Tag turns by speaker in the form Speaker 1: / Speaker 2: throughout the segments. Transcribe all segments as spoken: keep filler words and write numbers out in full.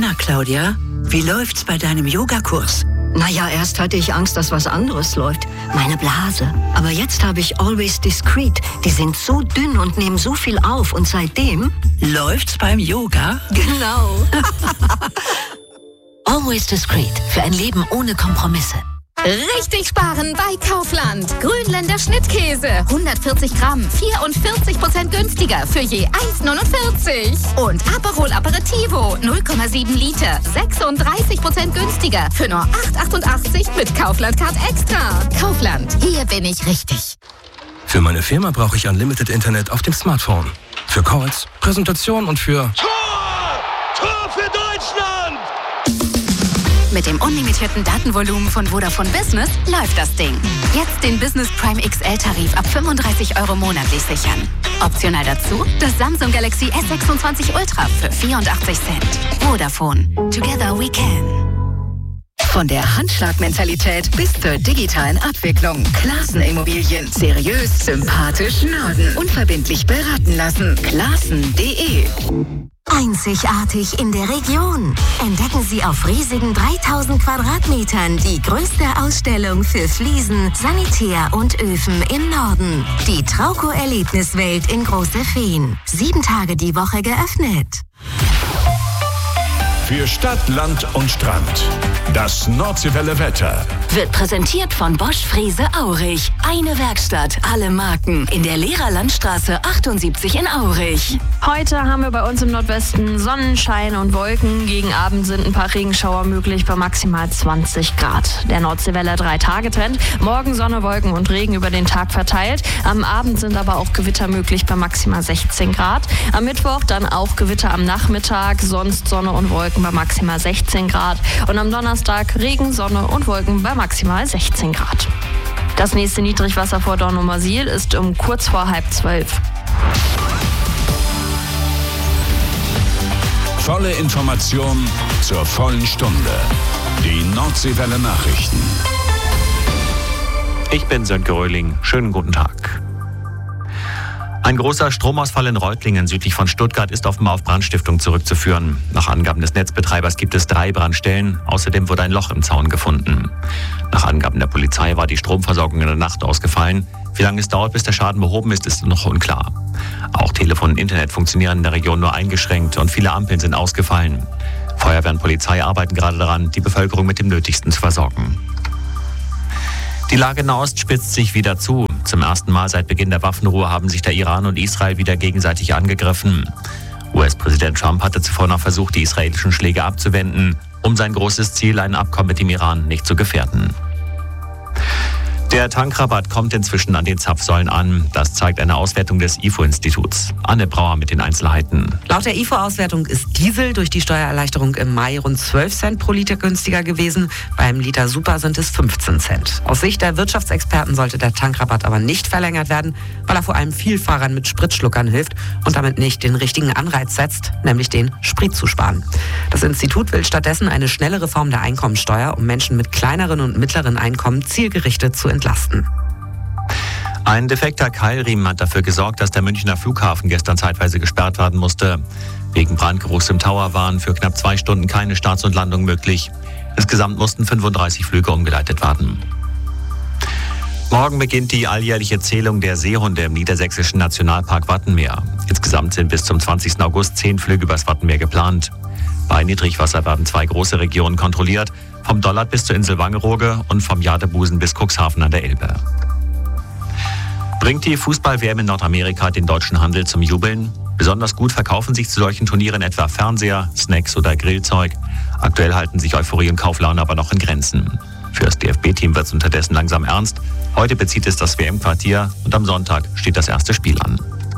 Speaker 1: Na, Claudia, wie läuft's bei deinem Yogakurs?
Speaker 2: Naja, erst hatte ich Angst, dass was anderes läuft. Meine Blase. Aber jetzt habe ich Always Discreet. Die sind so dünn und nehmen so viel auf. Und seitdem...
Speaker 1: Läuft's beim Yoga?
Speaker 2: Genau.
Speaker 3: Always Discreet. Für ein Leben ohne Kompromisse.
Speaker 4: Richtig sparen bei Kaufland. Grünländer Schnittkäse. hundertvierzig Gramm. vierundvierzig Prozent günstiger für je eins Komma neunundvierzig. Und Aperol Aperitivo. null Komma sieben Liter. sechsunddreißig Prozent günstiger für nur acht Komma achtundachtzig mit Kaufland Card Extra. Kaufland. Hier bin ich richtig.
Speaker 5: Für meine Firma brauche ich Unlimited Internet auf dem Smartphone. Für Calls, Präsentation und für...
Speaker 6: Tor! Tor für Deutschland!
Speaker 4: Mit dem unlimitierten Datenvolumen von Vodafone Business läuft das Ding. Jetzt den Business Prime X L-Tarif ab fünfunddreißig Euro monatlich sichern. Optional dazu das Samsung Galaxy S sechsundzwanzig Ultra für vierundachtzig Cent. Vodafone. Together we can.
Speaker 3: Von der Handschlagmentalität bis zur digitalen Abwicklung. Classen Immobilien. Seriös, sympathisch, Norden. Unverbindlich beraten lassen. Classen punkt de.
Speaker 7: Einzigartig in der Region. Entdecken Sie auf riesigen dreitausend Quadratmetern die größte Ausstellung für Fliesen, Sanitär und Öfen im Norden. Die Trauco-Erlebniswelt in Große Feen. Sieben Tage die Woche geöffnet.
Speaker 8: Für Stadt, Land und Strand. Das Nordseewelle Wetter.
Speaker 3: Wird präsentiert von Bosch Frese Aurich. Eine Werkstatt, alle Marken. In der Lehrerlandstraße achtundsiebzig in Aurich.
Speaker 9: Heute haben wir bei uns im Nordwesten Sonnenschein und Wolken. Gegen Abend sind ein paar Regenschauer möglich bei maximal zwanzig Grad. Der Nordseewelle Drei-Tage-Trend. Morgen Sonne, Wolken und Regen über den Tag verteilt. Am Abend sind aber auch Gewitter möglich bei maximal sechzehn Grad. Am Mittwoch dann auch Gewitter am Nachmittag. Sonst Sonne und Wolken bei maximal sechzehn Grad. Und am Donnerstag Regen, Sonne und Wolken bei maximal sechzehn Grad. Das nächste Niedrigwasser vor Dornumersiel ist um kurz vor halb zwölf.
Speaker 8: Volle Information zur vollen Stunde. Die Nordseewelle Nachrichten.
Speaker 10: Ich bin Sönke Röhling. Schönen guten Tag. Ein großer Stromausfall in Reutlingen südlich von Stuttgart ist offenbar auf Brandstiftung zurückzuführen. Nach Angaben des Netzbetreibers gibt es drei Brandstellen. Außerdem wurde ein Loch im Zaun gefunden. Nach Angaben der Polizei war die Stromversorgung in der Nacht ausgefallen. Wie lange es dauert, bis der Schaden behoben ist, ist noch unklar. Auch Telefon und Internet funktionieren in der Region nur eingeschränkt und viele Ampeln sind ausgefallen. Feuerwehr und Polizei arbeiten gerade daran, die Bevölkerung mit dem Nötigsten zu versorgen. Die Lage in Nahost spitzt sich wieder zu. Zum ersten Mal seit Beginn der Waffenruhe haben sich der Iran und Israel wieder gegenseitig angegriffen. U S-Präsident Trump hatte zuvor noch versucht, die israelischen Schläge abzuwenden, um sein großes Ziel, ein Abkommen mit dem Iran, nicht zu gefährden. Der Tankrabatt kommt inzwischen an den Zapfsäulen an. Das zeigt eine Auswertung des I F O-Instituts. Anne Brauer mit den Einzelheiten.
Speaker 11: Laut der I F O-Auswertung ist Diesel durch die Steuererleichterung im Mai rund zwölf Cent pro Liter günstiger gewesen. Beim Liter Super sind es fünfzehn Cent. Aus Sicht der Wirtschaftsexperten sollte der Tankrabatt aber nicht verlängert werden, weil er vor allem Vielfahrern mit Spritschluckern hilft und damit nicht den richtigen Anreiz setzt, nämlich den Sprit zu sparen. Das Institut will stattdessen eine schnelle Reform der Einkommensteuer, um Menschen mit kleineren und mittleren Einkommen zielgerichtet zu entlasten.
Speaker 10: Ein defekter Keilriemen hat dafür gesorgt, dass der Münchner Flughafen gestern zeitweise gesperrt werden musste. Wegen Brandgeruchs im Tower waren für knapp zwei Stunden keine Starts und Landungen möglich. Insgesamt mussten fünfunddreißig Flüge umgeleitet werden. Morgen beginnt die alljährliche Zählung der Seehunde im niedersächsischen Nationalpark Wattenmeer. Insgesamt sind bis zum zwanzigsten August zehn Flüge übers Wattenmeer geplant. Bei Niedrigwasser werden zwei große Regionen kontrolliert, vom Dollard bis zur Insel Wangerooge und vom Jadebusen bis Cuxhaven an der Elbe. Bringt die Fußball-W M in Nordamerika den deutschen Handel zum Jubeln? Besonders gut verkaufen sich zu solchen Turnieren etwa Fernseher, Snacks oder Grillzeug. Aktuell halten sich Euphorie und Kauflaune aber noch in Grenzen. Für das D F B-Team wird es unterdessen langsam ernst. Heute bezieht es das W M-Quartier und am Sonntag steht das erste Spiel an.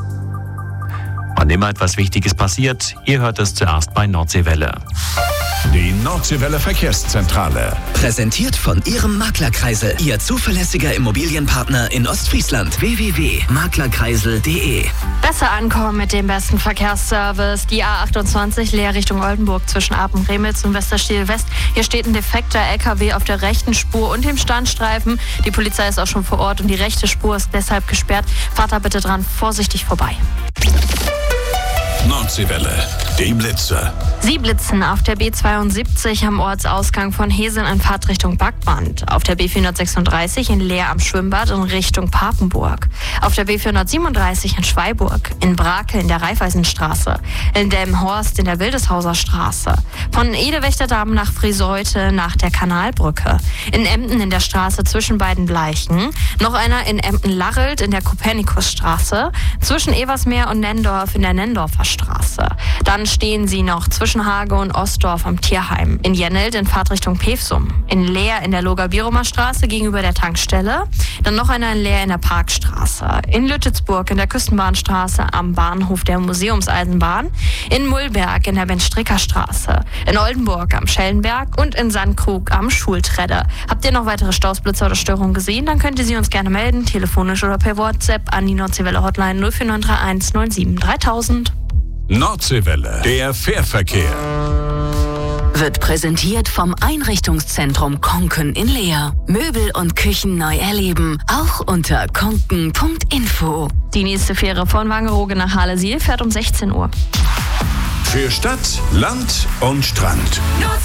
Speaker 10: Wann immer etwas Wichtiges passiert, ihr hört es zuerst bei Nordseewelle.
Speaker 8: Die Nordseewelle Verkehrszentrale.
Speaker 12: Präsentiert von Ihrem Maklerkreisel. Ihr zuverlässiger Immobilienpartner in Ostfriesland. w w w punkt maklerkreisel punkt de.
Speaker 9: Besser ankommen mit dem besten Verkehrsservice. Die A achtundzwanzig leer Richtung Oldenburg zwischen Apen-Remitz und Westerstiel West. Hier steht ein defekter L K W auf der rechten Spur und dem Standstreifen. Die Polizei ist auch schon vor Ort und die rechte Spur ist deshalb gesperrt. Fahrt da bitte dran vorsichtig vorbei.
Speaker 8: Nordseewelle. Die Blitzer.
Speaker 9: Sie blitzen auf der B zweiundsiebzig am Ortsausgang von Heseln in Fahrtrichtung Backband, auf der B vierhundertsechsunddreißig in Leer am Schwimmbad in Richtung Papenburg, auf der B vierhundertsiebenunddreißig in Schweiburg, in Brakel in der Raiffeisenstraße, in Delmenhorst in der Wildeshauser Straße, von Edewächterdamm nach Friseute nach der Kanalbrücke, in Emden in der Straße zwischen beiden Bleichen, noch einer in Emden-Larrelt in der Kopernikusstraße, zwischen Eversmeer und Nendorf in der Nendorfer Straße. Dann stehen sie noch zwischen Hage und Ostdorf am Tierheim, in Jennelt in Fahrtrichtung Pevsum, in Leer in der Loger-Bierumer Straße gegenüber der Tankstelle, dann noch einer in Leer in der Parkstraße, in Lüttelsburg in der Küstenbahnstraße am Bahnhof der Museumseisenbahn, in Mullberg in der Ben-Stricker-Straße, in Oldenburg am Schellenberg und in Sandkrug am Schultredde. Habt ihr noch weitere Staus, Blitzer oder Störungen gesehen? Dann könnt ihr sie uns gerne melden, telefonisch oder per WhatsApp an die Nordseewelle Hotline null vier neun drei eins neun sieben dreitausend.
Speaker 8: Nordseewelle, der Fährverkehr.
Speaker 3: Wird präsentiert vom Einrichtungszentrum Konken in Leer. Möbel und Küchen neu erleben, auch unter konken punkt info.
Speaker 9: Die nächste Fähre von Wangerooge nach Halle-Siel fährt um sechzehn Uhr.
Speaker 8: Für Stadt, Land und Strand.